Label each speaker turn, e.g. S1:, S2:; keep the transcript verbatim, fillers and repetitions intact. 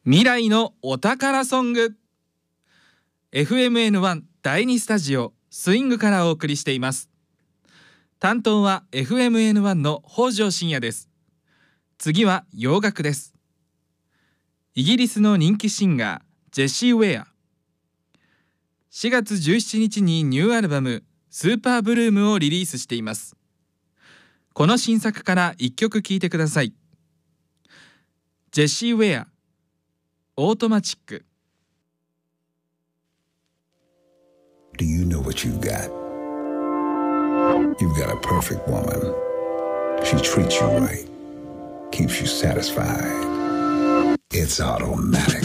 S1: 未来のお宝ソング エフエムエヌワン だいにスタジオスイングからお送りしています。担当は エフエムエヌワン の北条信也です。次は洋楽です。イギリスの人気シンガージェシー・ウェア。しがつじゅうしちにちにニューアルバムスーパーブルームをリリースしています。この新作からいっきょく聴いてください。ジェシー・ウェアオートマチック。
S2: Do you know what you've got? You've got a perfect woman. She treats you right, keeps you satisfied. It's automatic.